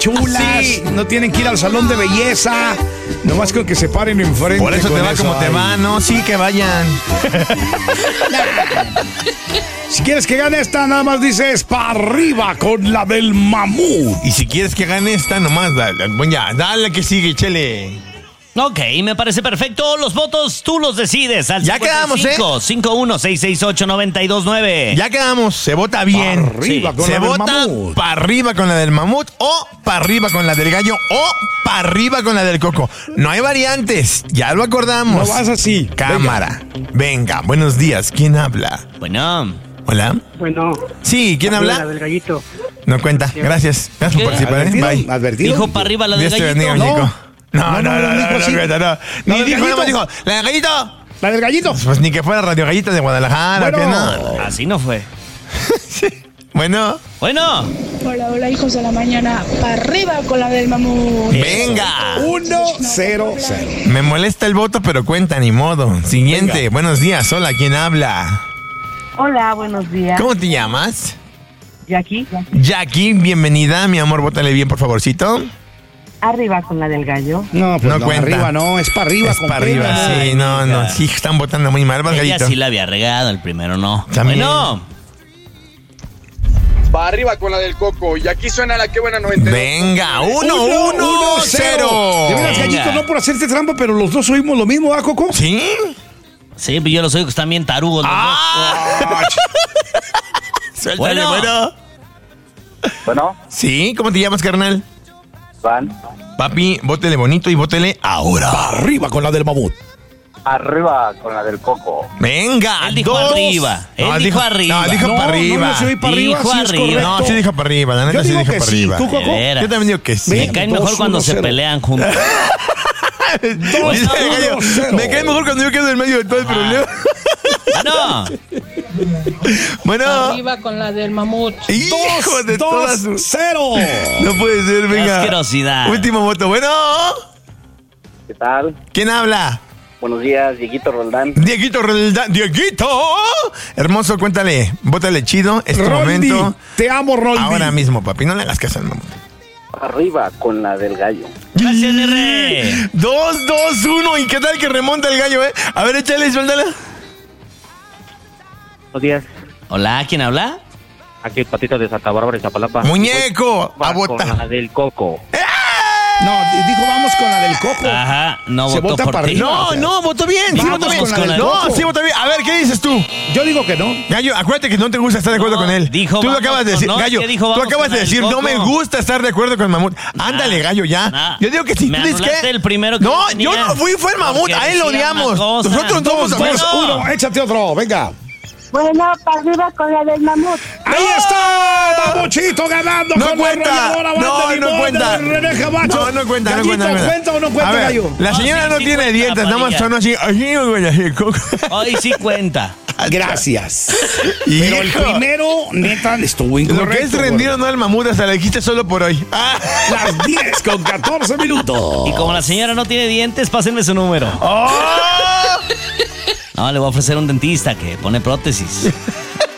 chulas, Sí. no tienen que ir al salón de belleza, nomás con que se paren enfrente. Por eso te con va como te Ay. va, ¿no? Sí, que vayan. Si quieres que gane esta, nada más dices pa' arriba con la del mamut. Y si quieres que gane esta, nomás dale, dale que sigue, chele. Ok, me parece perfecto. Los votos tú los decides. Al Ya quedamos, 51-668-929. Ya quedamos, se vota bien. Pa' arriba con Se la del vota mamut. para arriba con la del mamut, o para arriba con la del gallo, o para arriba con la del coco. No hay variantes, ya lo acordamos. No vas así. Cámara. Venga, buenos días. ¿Quién habla? Bueno, Hola. Bueno, Sí, ¿quién la habla? del gallito. No cuenta. Gracias. Gracias por ¿Qué? participar. ¿Advertido? Bye. ¿Advertido? dijo para arriba la del Dios te gallito. bendiga, No. chico. No, dijo así. cuenta, no. ¿La Ni del dijo, gallito? nada más dijo, ¿la del gallito? ¿La del gallito? Pues ni que fuera Radio Gallito de Guadalajara, Bueno. ¿qué no? Así no fue. Bueno, Bueno, Hola, hola, hijos de la mañana. Para arriba con la del mamut. venga. 1-0-0. Me molesta el voto, pero cuenta, ni modo. Siguiente, Venga. buenos días. Hola, ¿quién habla? Hola, buenos días. ¿Cómo te llamas? Jackie, Jackie, bienvenida, mi amor, vótale bien, por favorcito. arriba con la del gallo. No, pues No no, cuenta. arriba no, es para arriba. Es con para arriba, pena. sí, Ay, no, mija. sí, están votando muy mal, vas, ella gallito. sí la había regado, el primero no. También. Bueno, Va arriba con la del coco. Y aquí suena la que buena 92. Venga, 1-1-0. 1-0. De veras, Venga. gallito, no por hacerte trampa, pero los dos oímos lo mismo, ¿ah, Coco? ¿Sí? sí, yo los oigo que están bien tarugos los Ah. Suéltale, Bueno. bueno. Bueno, Sí, ¿cómo te llamas, carnal? van Papi, vótele bonito y vótele ahora. Pa' arriba con la del mamut. arriba con la del coco. Venga, Él dijo dos. arriba. Él dijo arriba. No, dijo No, para arriba. no, yo soy para arriba, Dijo sí es arriba. correcto. No, sí dijo para arriba, la neta Yo sí digo dijo que para sí, arriba. ¿tú, Coco? De veras. Yo también digo que sí. Me caen mejor cuando se 2-1-0. pelean juntos. Dice el gallo, 2-1-0. me cae mejor cuando yo quedo en medio de todo el problema. Ah, no. Bueno, Arriba con la del mamut. hijo de todas sus... 2-0. No puede ser, venga. asquerosidad. Último voto. Bueno, ¿Qué tal? ¿quién habla? Buenos días, Dieguito Roldán. Dieguito Roldán. ¡Dieguito! Hermoso, cuéntale. Vótale chido. Es tu Roldi, momento. te amo, Roldi. Ahora mismo, papi. No le hagas caso al mamut. Arriba con la del gallo. Gracias, mi rey. 2-2-1. ¿Y qué tal que remonta el gallo, A ver, échale, suéltala. Buenos días. Hola, ¿quién habla? Aquí el patito de Santa Bárbara y Zapalapa. ¡Muñeco! A Va con votar. la del coco. No, dijo vamos con la del Coco. Ajá, no Se votó vota por para ti. arriba. No, o sea, no, votó bien. Sí, vamos votó bien. con la del No, Coco. sí, votó bien. A ver, ¿qué dices tú? Yo digo que no. Gallo, acuérdate que no te gusta estar de acuerdo No, con él. dijo Tú lo vamos acabas de con- decir. no, es Gallo, que dijo tú vamos acabas con de la del decir, no Coco. me gusta estar de acuerdo con el mamut. Ándale, Gallo, ya. Nah. Yo digo que sí. Me ¿Tú dices anulaste qué? el primero que No, yo tenía. yo no fui, fue el mamut. Porque A él lo decía odiamos. una cosa. Nosotros no somos amigos. 2-1. Échate otro. Venga. Bueno, para arriba con la del mamut. Ahí está. Mamuchito ganando. No con cuenta. la arrolladora No, banda no limón cuenta. de René Camacho. No, no cuenta, no Gallito, cuenta. No ¿cuenta o no cuenta, A ver, Gallo? la No, señora sí, no sí tiene cuenta, dientes, nada más Padilla. son así. Ay, güey, Coco. Hoy sí cuenta. Gracias. Pero el Hijo. primero, neta, estuvo Lo que incorrecto. es rendido no al mamut, hasta le dijiste solo por hoy. Ah. Las 10:14 minutos. Y como la señora no tiene dientes, pásenme su número. ¡Oh! No, le voy a ofrecer un dentista que pone prótesis.